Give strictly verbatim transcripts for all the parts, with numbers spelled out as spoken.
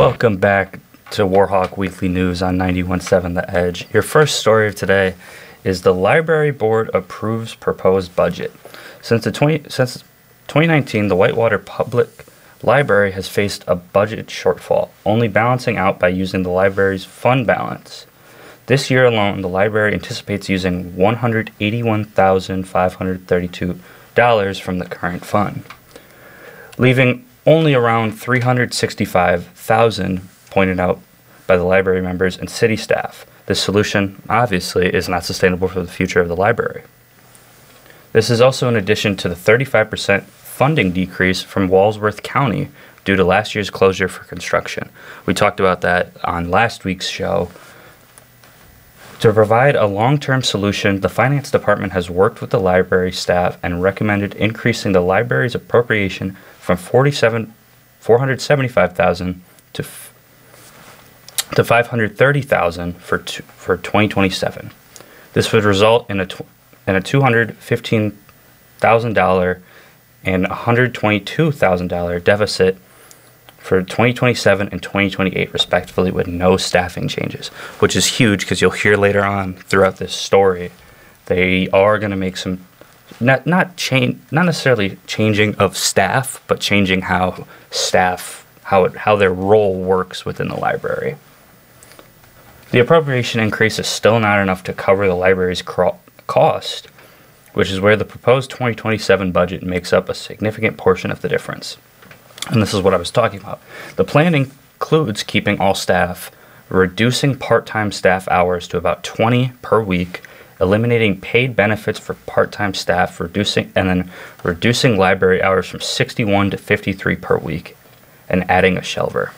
Welcome back to Warhawk Weekly News on ninety-one point seven The Edge. Your first story of today is the Library Board approves proposed budget. Since the twenty since twenty nineteen, the Whitewater Public Library has faced a budget shortfall, only balancing out by using the library's fund balance. This year alone, the library anticipates using one hundred eighty-one thousand five hundred thirty-two dollars from the current fund, leaving only around three hundred sixty-five thousand dollars pointed out by the library members and city staff. This solution, obviously, is not sustainable for the future of the library. This is also in addition to the thirty-five percent funding decrease from Walworth County due to last year's closure for construction. We talked about that on last week's show. To provide a long-term solution, the Finance Department has worked with the library staff and recommended increasing the library's appropriation from forty-seven, four hundred seventy-five thousand dollars to to five hundred thirty thousand dollars for two, for twenty twenty-seven. This would result in a tw- in a two hundred fifteen thousand dollars and one hundred twenty-two thousand dollars deficit for twenty twenty-seven and twenty twenty-eight, respectively, with no staffing changes, which is huge because you'll hear later on throughout this story they are going to make some not not change not necessarily changing of staff, but changing how staff how it how their role works within the library. The appropriation increase is still not enough to cover the library's cro- cost, which is where the proposed twenty twenty-seven budget makes up a significant portion of the difference. And this is what I was talking about. The plan includes keeping all staff, reducing part-time staff hours to about twenty per week, eliminating paid benefits for part-time staff, reducing and then reducing library hours from sixty-one to fifty-three per week, and adding a shelver.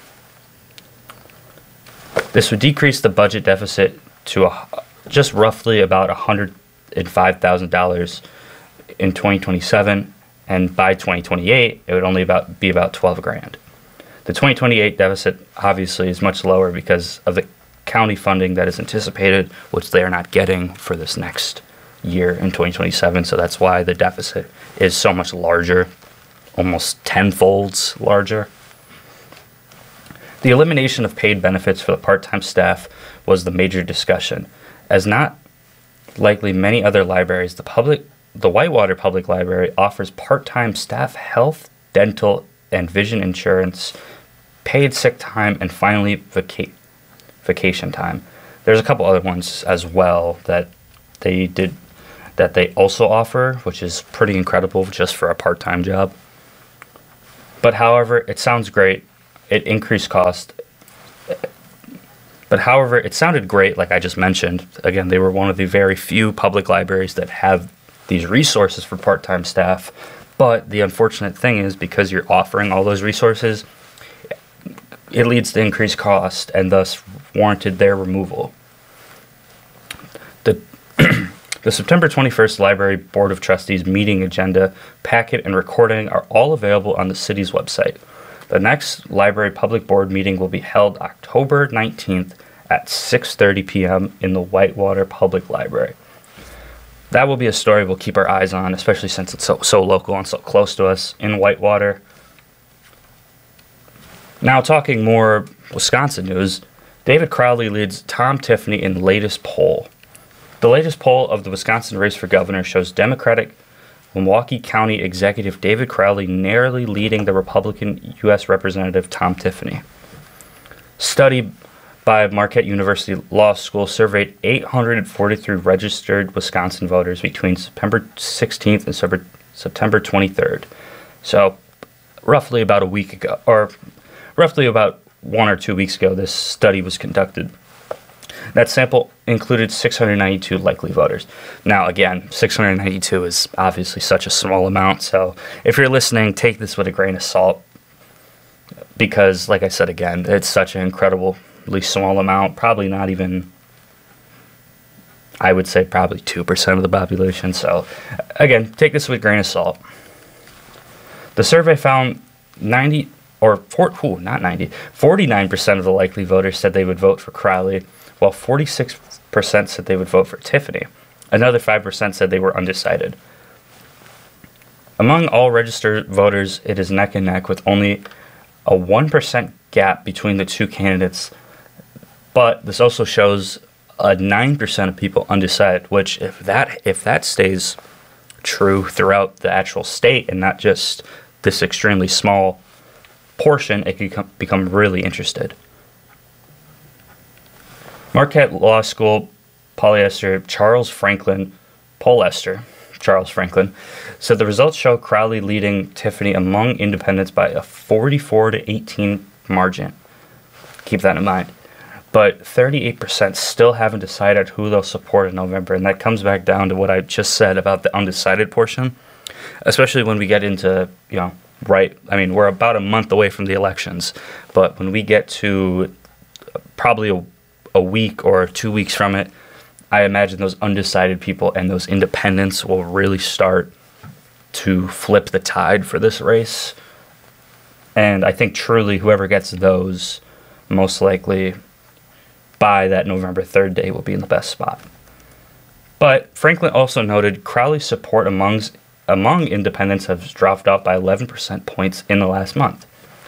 This would decrease the budget deficit to a, just roughly about one hundred five thousand dollars in twenty twenty-seven, and by twenty twenty-eight, it would only about be about twelve grand. The twenty twenty-eight deficit obviously is much lower because of the county funding that is anticipated, which they are not getting for this next year in twenty twenty-seven. So that's why the deficit is so much larger, almost tenfolds larger. The elimination of paid benefits for the part-time staff was the major discussion, as not likely many other libraries, the public, the Whitewater Public Library offers part-time staff health, dental, and vision insurance, paid sick time, and finally vaca- vacation time. There's a couple other ones as well that they did that they also offer, which is pretty incredible just for a part-time job. But however, it sounds great. It increased cost. But however, it sounded great, like I just mentioned. Again, they were one of the very few public libraries that have these resources for part-time staff. But the unfortunate thing is, because you're offering all those resources, it leads to increased cost and thus warranted their removal. The The September twenty-first Library Board of Trustees meeting agenda, packet, and recording are all available on the city's website. The next Library Public Board meeting will be held October nineteenth at six thirty p.m. in the Whitewater Public Library. That will be a story we'll keep our eyes on, especially since it's so, so local and so close to us in Whitewater. Now, talking more Wisconsin news, David Crowley leads Tom Tiffany in latest poll. The latest poll of the Wisconsin race for governor shows Democratic Milwaukee County Executive David Crowley narrowly leading the Republican U S Representative Tom Tiffany. Study by Marquette University Law School surveyed eight hundred forty-three registered Wisconsin voters between September sixteenth and September twenty-third. So roughly about a week ago, or roughly about one or two weeks ago, this study was conducted. That sample included six hundred ninety-two likely voters. Now, again, six hundred ninety-two is obviously such a small amount, so if you're listening, take this with a grain of salt, because, like I said again, it's such an incredibly small amount, probably not even, I would say probably two percent of the population, so again, take this with a grain of salt. The survey found ninety, or four, ooh, not ninety, forty-nine percent of the likely voters said they would vote for Crowley, while forty-six percent said they would vote for Tiffany. Another five percent said they were undecided. Among all registered voters, it is neck and neck, with only a one percent gap between the two candidates, but this also shows a nine percent of people undecided, which if that if that stays true throughout the actual state and not just this extremely small portion, it could become, become really interested. Marquette Law School pollster Charles Franklin, pollster Charles Franklin, said the results show Crowley leading Tiffany among independents by a forty-four to eighteen margin. Keep that in mind. But thirty-eight percent still haven't decided who they'll support in November, and that comes back down to what I just said about the undecided portion, especially when we get into, you know, right, I mean, we're about a month away from the elections, but when we get to probably a, a week or two weeks from it, I imagine those undecided people and those independents will really start to flip the tide for this race. And I think truly whoever gets those, most likely by that November third day, will be in the best spot. But Franklin also noted Crowley's support among, among independents has dropped off by eleven percent points in the last month.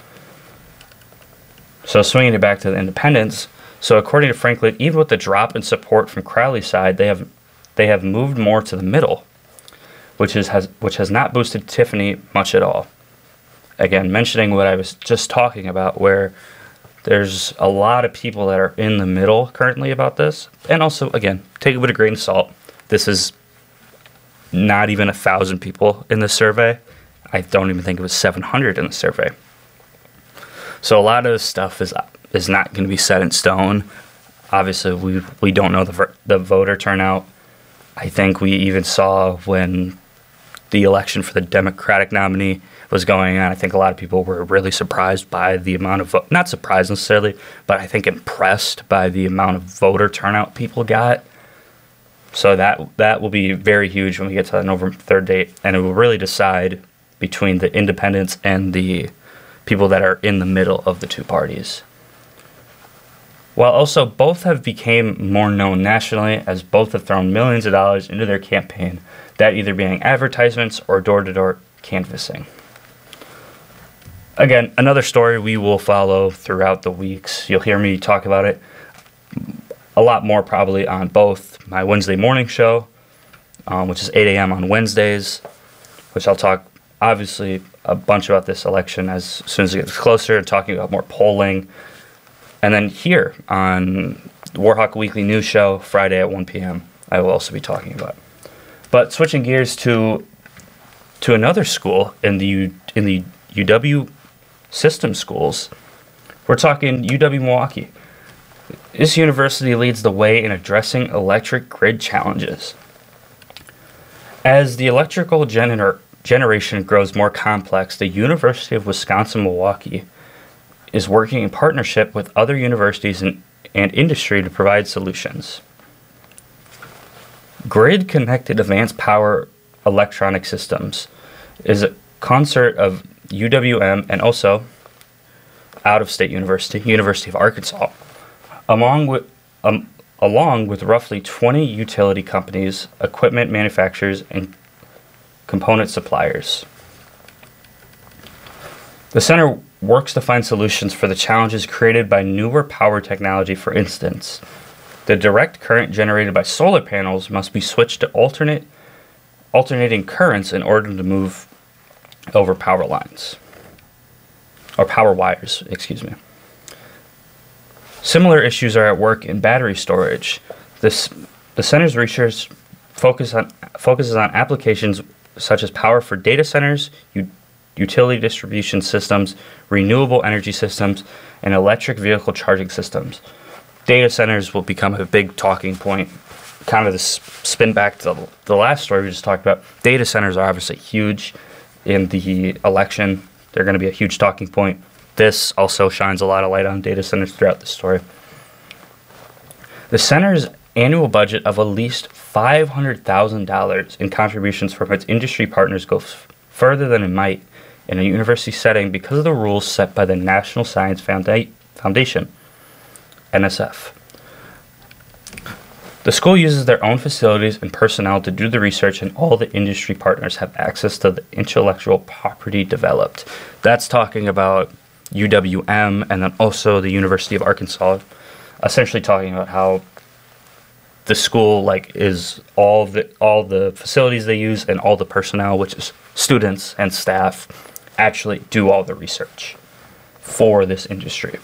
So swinging it back to the independents, so according to Franklin, even with the drop in support from Crowley's side, they have they have moved more to the middle, which is has which has not boosted Tiffany much at all. Again, mentioning what I was just talking about, where there's a lot of people that are in the middle currently about this. And also, again, take it with a grain of salt. This is not even a thousand people in the survey. I don't even think it was seven hundred in the survey. So a lot of this stuff is is not going to be set in stone. Obviously, we we don't know the the voter turnout. I think we even saw when the election for the Democratic nominee was going on, I think a lot of people were really surprised by the amount of vote. Not surprised necessarily, but I think impressed by the amount of voter turnout people got. So that that will be very huge when we get to that November third date, and it will really decide between the independents and the people that are in the middle of the two parties. While also both have become more known nationally, as both have thrown millions of dollars into their campaign, that either being advertisements or door-to-door canvassing. Again, another story we will follow throughout the weeks. You'll hear me talk about it a lot more probably on both my Wednesday morning show, um, which is eight a.m. on Wednesdays, which I'll talk obviously a bunch about this election as soon as it gets closer, and talking about more polling. And then here on the Warhawk Weekly News Show, Friday at one p.m., I will also be talking about. But switching gears to to another school in the U, in the U W system schools, we're talking U W Milwaukee. This university leads the way in addressing electric grid challenges. As the electrical gener- generation grows more complex, the University of Wisconsin-Milwaukee is working in partnership with other universities and, and industry to provide solutions. Grid-connected advanced power electronic systems is a concert of U W M and also out-of-state university, University of Arkansas, along with um, along with roughly twenty utility companies, equipment manufacturers, and component suppliers. The center works to find solutions for the challenges created by newer power technology. For instance, the direct current generated by solar panels must be switched to alternate alternating currents in order to move over power lines, or power wires, excuse me. Similar issues are at work in battery storage. This, the center's research focus on, focuses on applications such as power for data centers, u- utility distribution systems, renewable energy systems, and electric vehicle charging systems. Data centers will become a big talking point. Kind of the spin back to the, the last story we just talked about. Data centers are obviously huge in the election. They're going to be a huge talking point. This also shines a lot of light on data centers throughout the story. The center's annual budget of at least five hundred thousand dollars in contributions from its industry partners goes f- further than it might in a university setting because of the rules set by the National Science Founda- Foundation, N S F. The school uses their own facilities and personnel to do the research, and all the industry partners have access to the intellectual property developed. That's talking about U W M, and then also the University of Arkansas, essentially talking about how the school like is all the all the facilities they use and all the personnel, which is students and staff, actually do all the research for this industry.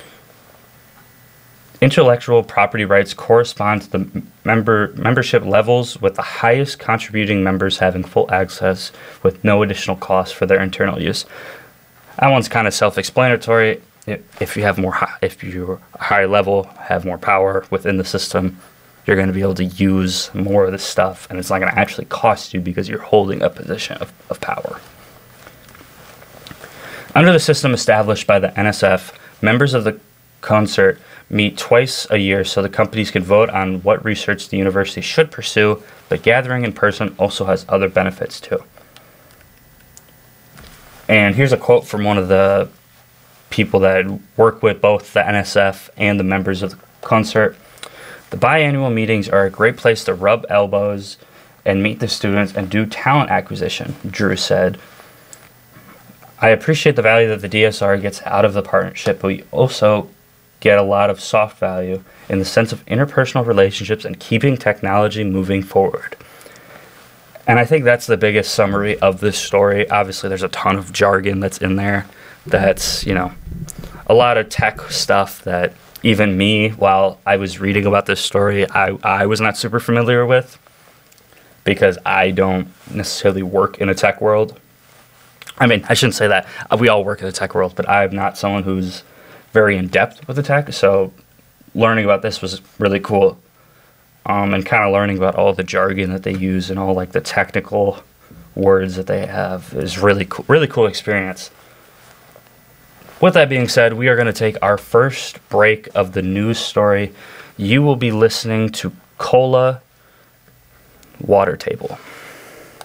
Intellectual property rights correspond to the member membership levels, with the highest contributing members having full access with no additional cost for their internal use. That one's kind of self-explanatory. If you have more, high, if you're a higher level, have more power within the system, you're going to be able to use more of this stuff, and it's not going to actually cost you because you're holding a position of, of power. Under the system established by the N S F, members of the concert meet twice a year so the companies can vote on what research the university should pursue, but gathering in person also has other benefits too. And here's a quote from one of the people that work with both the N S F and the members of the concert. "The biannual meetings are a great place to rub elbows and meet the students and do talent acquisition," Drew said. "I appreciate the value that the D S R gets out of the partnership, but we also get a lot of soft value in the sense of interpersonal relationships and keeping technology moving forward." And I think that's the biggest summary of this story. Obviously, there's a ton of jargon that's in there. That's, you know, a lot of tech stuff that even me, while I was reading about this story, I, I was not super familiar with, because I don't necessarily work in a tech world. I mean, I shouldn't say that. We all work in the tech world, but I'm not someone who's very in-depth with the tech, so learning about this was really cool. Um, and kind of learning about all the jargon that they use and all like the technical words that they have is really cool, really cool experience. With that being said, we are going to take our first break of the news story. You will be listening to Cola Water Table.